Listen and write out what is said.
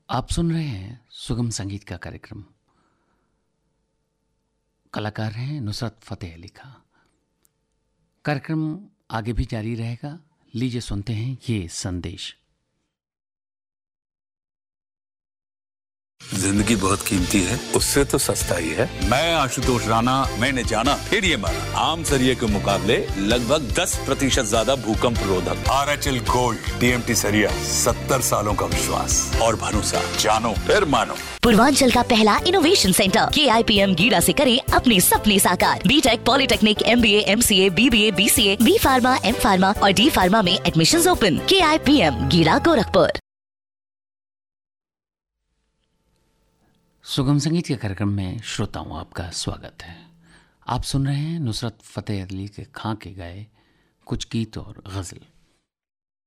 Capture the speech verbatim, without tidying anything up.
आप सुन रहे हैं सुगम संगीत का कार्यक्रम। कलाकार हैं नुसरत फतेह अली खां। कार्यक्रम आगे भी जारी रहेगा। लीजिए सुनते हैं ये संदेश। जिंदगी बहुत कीमती है, उससे तो सस्ता ही है। मैं आशुतोष राणा, मैंने जाना फिर ये माना, आम सरिये के मुकाबले लगभग दस प्रतिशत ज्यादा भूकंप रोधक। R H L gold TMT सरिया, सत्तर सालों का विश्वास और भरोसा, जानो फिर मानो। पूर्वांचल का पहला इनोवेशन सेंटर के आई पी एम गीड़ा से करें अपने सपने साकार। BTech, polytechnic, MBA, MCA, BBA, BCA, B pharma, M pharma और डी फार्मा में एडमिशंस ओपन। के आई पी एम गीड़ा, गोरखपुर। सुगम संगीत के कार्यक्रम में श्रोताओं आपका स्वागत है। आप सुन रहे हैं नुसरत फतेह अली के खां के गाए कुछ गीत और गज़ल।